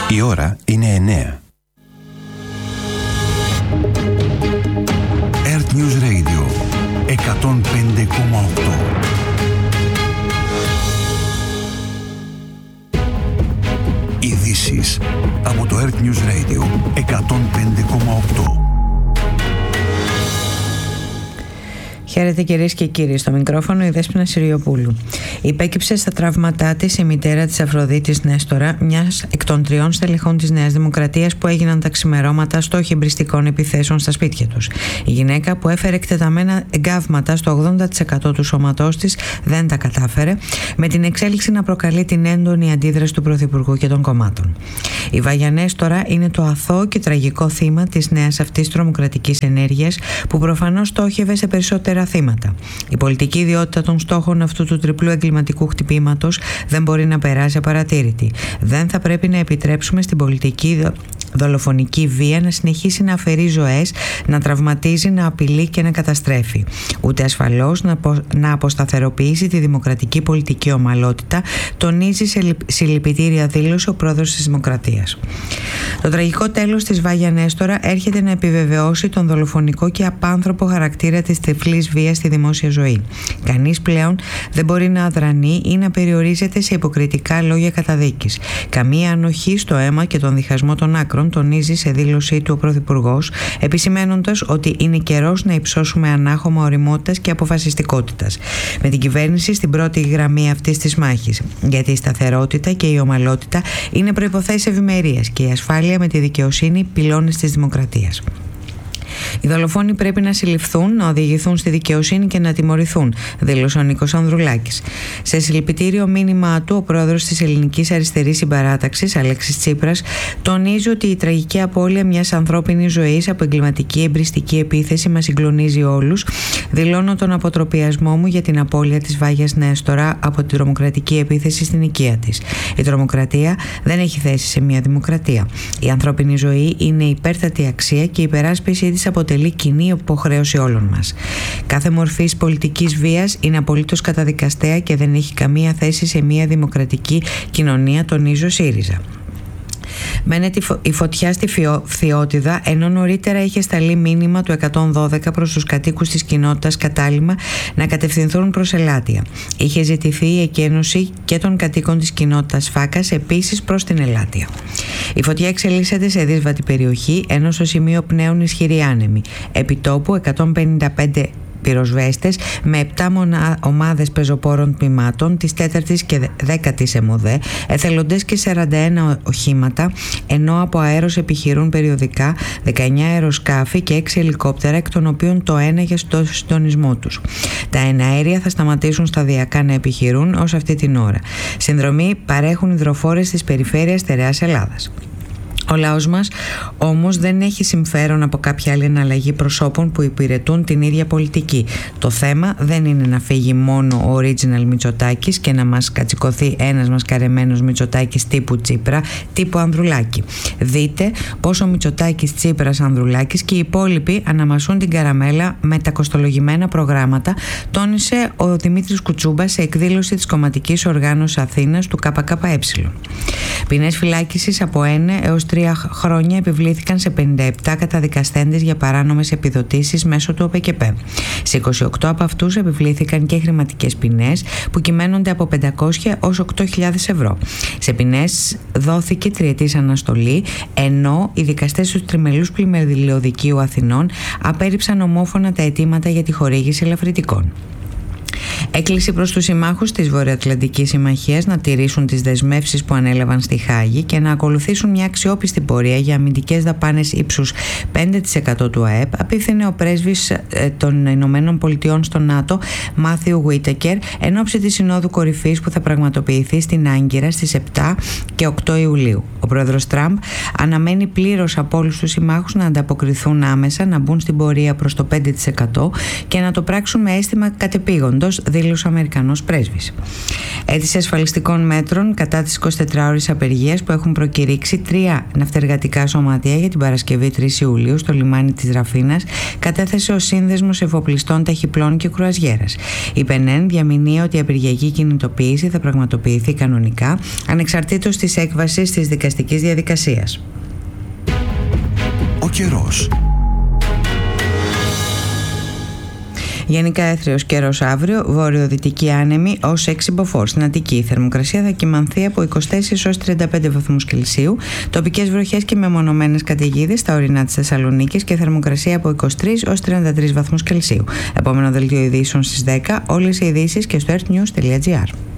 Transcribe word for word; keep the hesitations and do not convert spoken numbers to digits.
Η ώρα είναι εννέα. Earth News Radio εκατόν πέντε κόμμα οκτώ. Ειδήσεις από το Earth News Radio εκατόν πέντε κόμμα οκτώ. Χαίρετε κυρίες και κύριοι, στο μικρόφωνο η Δέσποινα Συριοπούλου. Υπέκυψε στα τραύματά της η μητέρα της Αφροδίτης Νέστορα, μιας εκ των τριών στελεχών της Νέας Δημοκρατίας που έγιναν τα ξημερώματα στόχοι εμπριστικών επιθέσεων στα σπίτια τους. Η γυναίκα, που έφερε εκτεταμένα εγκάβματα στο ογδόντα τοις εκατό του σώματός της, δεν τα κατάφερε, με την εξέλιξη να προκαλεί την έντονη αντίδραση του Πρωθυπουργού και των κομμάτων. Η Βάγια Νέστορα είναι το αθώο και τραγικό θύμα της νέας αυτής τρομοκρατικής ενέργειας, που προφανώς στόχευε σε περισσότερα θύματα. Η πολιτική ιδιότητα των στόχων αυτού του τριπλού εγκληματικού χτυπήματος δεν μπορεί να περάσει απαρατήρητη. Δεν θα πρέπει να επιτρέψουμε στην πολιτική δολοφονική βία να συνεχίσει να αφαιρεί ζωές, να τραυματίζει, να απειλεί και να καταστρέφει. Ούτε ασφαλώς να, απο, να αποσταθεροποιήσει τη δημοκρατική πολιτική ομαλότητα, τονίζει σε συλληπιτήρια δήλωση ο πρόεδρος της Δημοκρατίας. Το τραγικό τέλος της Βάγια Νέστορα έρχεται να επιβεβαιώσει τον δολοφονικό και απάνθρωπο χαρακτήρα της τυφλής βίας στη δημόσια ζωή. Κανείς πλέον δεν μπορεί να αδρανεί ή να περιορίζεται σε υποκριτικά λόγια καταδίκης. Καμία ανοχή στο αίμα και τον διχασμό των άκρων, τονίζει σε δήλωσή του ο Πρωθυπουργός, επισημαίνοντας ότι είναι καιρός να υψώσουμε ανάχωμα ωριμότητας και αποφασιστικότητας με την κυβέρνηση στην πρώτη γραμμή αυτής της μάχης. Γιατί η σταθερότητα και η ομαλότητα είναι προϋποθέσεις ευημερίας και η ασφάλεια με τη δικαιοσύνη πυλώνες της δημοκρατίας. Οι δολοφόνοι πρέπει να συλληφθούν, να οδηγηθούν στη δικαιοσύνη και να τιμωρηθούν, δήλωσε ο Νίκος Ανδρουλάκης. Σε συλληπιτήριο μήνυμά του, ο πρόεδρος της Ελληνικής Αριστερής Συμπαράταξης, Αλέξης Τσίπρας, τονίζει ότι η τραγική απώλεια μιας ανθρώπινης ζωής από εγκληματική εμπριστική επίθεση μας συγκλονίζει όλους. Δηλώνω τον αποτροπιασμό μου για την απώλεια της Βάγιας Νέστορα από την τρομοκρατική επίθεση στην οικία της. Η τρομοκρατία δεν έχει θέση σε μια δημοκρατία. Η ανθρώπινη ζωή είναι υπέρτατη αξία και η υπεράσπιση της αποτελεί κοινή υποχρέωση όλων μας. Κάθε μορφής πολιτικής βίας είναι απολύτως καταδικαστέα και δεν έχει καμία θέση σε μια δημοκρατική κοινωνία, τονίζει ο ΣΥΡΙΖΑ. Μένεται η φωτιά στη Φθιώτιδα, ενώ νωρίτερα είχε σταλεί μήνυμα του εκατόν δώδεκα προς τους κατοίκους της κοινότητας κατάλημα να κατευθυνθούν προς Ελάτια. Είχε ζητηθεί η εκένωση και των κατοίκων της κοινότητας Φάκας επίσης προς την Ελάτια. Η φωτιά εξελίσσεται σε δύσβατη περιοχή, ενώ στο σημείο πνέουν ισχυροί άνεμοι. Επιτόπου εκατόν πενήντα πέντε πυροσβέστες με επτά ομάδες πεζοπόρων τμήματων της τέταρτης και δέκατης ΕΜΟΔΕ, εθελοντές και σαράντα ένα οχήματα, ενώ από αέρος επιχειρούν περιοδικά δεκαεννιά αεροσκάφη και έξι ελικόπτερα, εκ των οποίων το ένα για στο συντονισμό τους. Τα εναέρια θα σταματήσουν σταδιακά να επιχειρούν ως αυτή την ώρα. Συνδρομή παρέχουν υδροφόρες της περιφέρειας Στερεάς Ελλάδας. Ο λαός μας όμως δεν έχει συμφέρον από κάποια άλλη εναλλαγή προσώπων που υπηρετούν την ίδια πολιτική. Το θέμα δεν είναι να φύγει μόνο ο original Μητσοτάκης και να μας κατσικωθεί ένας μασκαρεμένος Μητσοτάκης τύπου Τσίπρα, τύπου Ανδρουλάκη. Δείτε πόσο Μητσοτάκης, Τσίπρας, Ανδρουλάκης και οι υπόλοιποι αναμασούν την καραμέλα με τα κοστολογημένα προγράμματα, τόνισε ο Δημήτρης Κουτσούμπας σε εκδήλωση της κομματικής οργάνωσης Αθήνας του ΚΚΕ. Ποινές φυλάκισης από ένα έως τρία χρόνια επιβλήθηκαν σε πενήντα επτά καταδικαστέντες για παράνομες επιδοτήσεις μέσω του ΟΠΕΚΕΠΕ. Σε είκοσι οκτώ από αυτούς επιβλήθηκαν και χρηματικές ποινές που κυμαίνονται από πεντακόσια έως οκτώ χιλιάδες ευρώ. Σε ποινές δόθηκε τριετής αναστολή, ενώ οι δικαστές του Τριμελούς Πλημελιωδικείου Αθηνών απέρριψαν ομόφωνα τα αιτήματα για τη χορήγηση ελαφρυτικών. Έκκληση προς τους συμμάχους της Βορειοατλαντικής Συμμαχίας να τηρήσουν τις δεσμεύσεις που ανέλαβαν στη Χάγη και να ακολουθήσουν μια αξιόπιστη πορεία για αμυντικές δαπάνες ύψους πέντε τοις εκατό του ΑΕΠ, απίθυνε ο πρέσβης των Ηνωμένων Πολιτειών στο ΝΑΤΟ, Μάθιου Γουίτεκερ, εν ώψη της Συνόδου Κορυφής που θα πραγματοποιηθεί στην Άγκυρα στις επτά και οκτώ Ιουλίου. Ο πρόεδρος Τραμπ αναμένει πλήρως από όλους τους συμμάχους να ανταποκριθούν άμεσα, να μπουν στην πορεία προς το πέντε τοις εκατό και να το πράξουν με αίσθημα κατεπήγοντος, δήλωσε ο Αμερικανός πρέσβης. Αίτηση ασφαλιστικών μέτρων κατά της εικοσιτετράωρης απεργίας που έχουν προκηρύξει τρία ναυτεργατικά σωματεία για την Παρασκευή τρεις Ιουλίου στο λιμάνι της Ραφίνας κατέθεσε ο Σύνδεσμος Εφοπλιστών Ταχυπλών και Κρουαζιέρας. Η ΠΕΝΕΝ διαμηνύει ότι η απεργιακή κινητοποίηση θα πραγματοποιηθεί κανονικά ανεξαρτήτως της έκβασης της δικαστικής διαδικασίας. Ο καιρός. Γενικά έθριος καιρός αύριο, βορειοδυτική άνεμη ως έξι μποφόρ. Στην Αττική η θερμοκρασία θα κυμανθεί από είκοσι τέσσερα έως τριάντα πέντε βαθμούς Κελσίου, τοπικές βροχές και μεμονωμένες καταιγίδες στα ορεινά της Θεσσαλονίκης και θερμοκρασία από είκοσι τρεις έως τριάντα τρεις βαθμούς Κελσίου. Επόμενο δελτίο ειδήσεων στις δέκα, όλες οι ειδήσεις και στο earthnews τελεία gr.